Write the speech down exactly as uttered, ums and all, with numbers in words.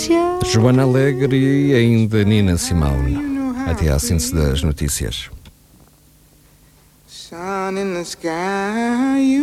Joana Alegre e ainda Nina Simone. Até à síntese das notícias. Sun in the sky, you